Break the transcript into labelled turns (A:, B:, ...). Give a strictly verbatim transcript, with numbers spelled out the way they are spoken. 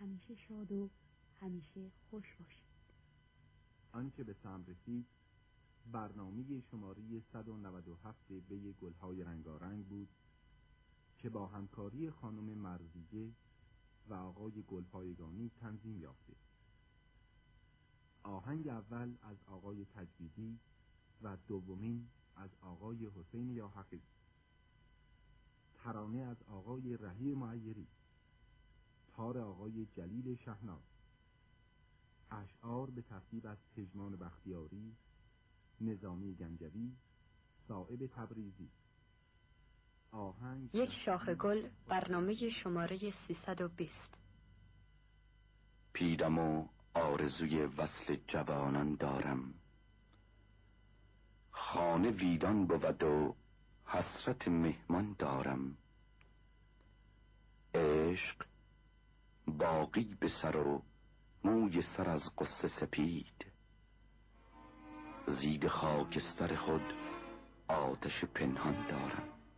A: همیشه شاد و همیشه خوش باشید.
B: آنچه به ثمر رسید برنامه شماره صد و نود و هفت بی گلهای رنگارنگ بود که با همکاری خانم مرضیه و آقای گلپایگانی تنظیم یافته. آهنگ اول از آقای تجویدی و دومین از آقای حسین یا حافظ. ترانه از آقای رهی معیری. تار آقای جلیل شهناز. اشعار به ترتیب از پژمان بختیاری، نظامی گنجوی، صائب تبریزی. آهنگ
C: یک شاخ گل، برنامه شماره سیصد و بیست.
D: پیرم و آرزوی وصل جوانان دارم، خانه ویران بود و حسرت مهمان دارم. عشق باقی به سر و موی سر از قصه سپید، زید خاکستر خود آتش پنهان دارم.